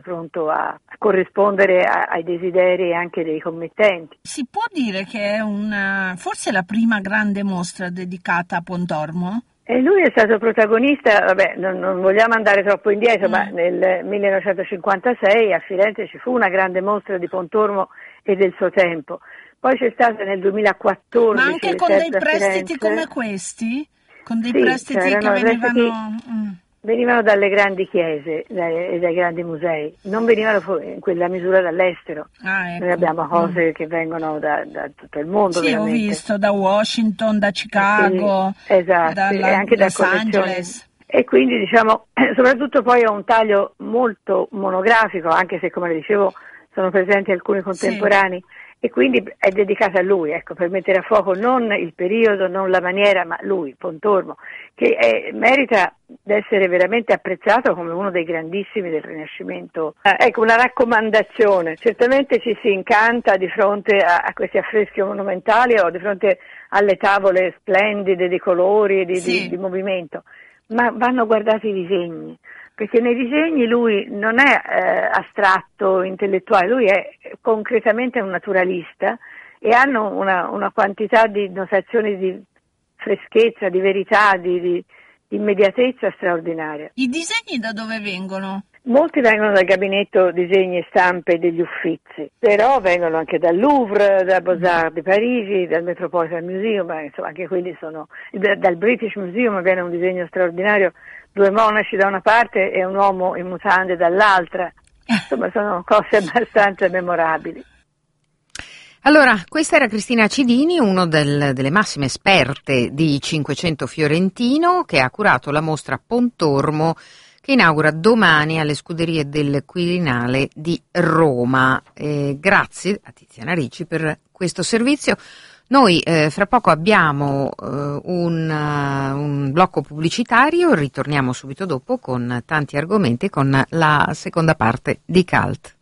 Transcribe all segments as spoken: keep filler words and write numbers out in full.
pronto a, a corrispondere a, ai desideri anche dei committenti. Si può dire che è una, forse la prima grande mostra dedicata a Pontormo? E lui è stato protagonista, vabbè, non, non vogliamo andare troppo indietro, mm. ma nel millenovecentocinquantasei a Firenze ci fu una grande mostra di Pontormo e del suo tempo. Poi c'è stata nel duemilaquattordici. Ma anche con dei prestiti come questi? Con dei sì, prestiti che venivano... Prestiti, mm. venivano dalle grandi chiese e dai, dai grandi musei, non venivano in quella misura dall'estero. Ah, ecco. Noi abbiamo cose mm. che vengono da, da tutto il mondo. Sì, veramente. Ho visto da Washington, da Chicago, sì, esatto, dalla, e anche da Los Angeles. E quindi diciamo, soprattutto poi ha un taglio molto monografico, anche se come le dicevo sono presenti alcuni contemporanei. Sì. E quindi è dedicata a lui, ecco, per mettere a fuoco non il periodo, non la maniera, ma lui, Pontormo, che è, merita di essere veramente apprezzato come uno dei grandissimi del Rinascimento. Eh, ecco, una raccomandazione, certamente ci si incanta di fronte a, a questi affreschi monumentali o di fronte alle tavole splendide di colori, di, sì. di, di movimento, ma vanno guardati i disegni. Perché nei disegni lui non è eh, astratto, intellettuale, lui è concretamente un naturalista e hanno una, una quantità di notazioni di freschezza, di verità, di, di, di immediatezza straordinaria. I disegni da dove vengono? Molti vengono dal gabinetto disegni e stampe degli Uffizi, però vengono anche dal Louvre, dal Beaux-Arts di Parigi, dal Metropolitan Museum, ma insomma anche quelli sono, dal British Museum viene un disegno straordinario, due monaci da una parte e un uomo in mutande dall'altra, insomma sono cose abbastanza memorabili. Allora, questa era Cristina Cidini, una del, delle massime esperte di Cinquecento fiorentino, che ha curato la mostra Pontormo, che inaugura domani alle Scuderie del Quirinale di Roma. Eh, grazie a Tiziana Ricci per questo servizio. Noi eh, fra poco abbiamo eh, un, uh, un blocco pubblicitario, ritorniamo subito dopo con tanti argomenti, con la seconda parte di Cult.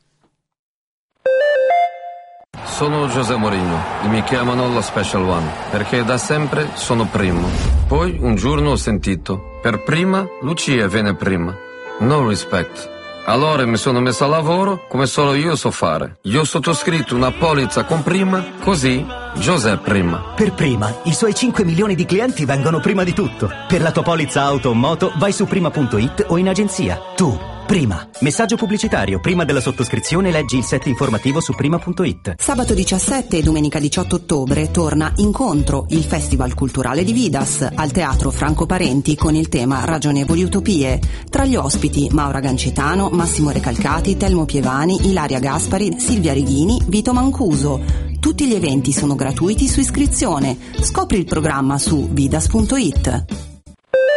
Sono José Mourinho e mi chiamano lo Special One perché da sempre sono primo. Poi un giorno ho sentito, per prima Lucia viene prima. No respect. Allora mi sono messo a lavoro come solo io so fare. Io ho sottoscritto una polizza con prima, così José prima. Per prima, i suoi cinque milioni di clienti vengono prima di tutto. Per la tua polizza auto o moto vai su prima punto it o in agenzia. Tu, prima. Messaggio pubblicitario. Prima della sottoscrizione leggi il set informativo su prima punto it. Sabato diciassette e domenica diciotto ottobre torna Incontro, il festival culturale di Vidas, al Teatro Franco Parenti con il tema Ragionevoli Utopie. Tra gli ospiti Maura Gancitano, Massimo Recalcati, Telmo Pievani, Ilaria Gaspari, Silvia Righini, Vito Mancuso. Tutti gli eventi sono gratuiti su iscrizione. Scopri il programma su vidas punto it.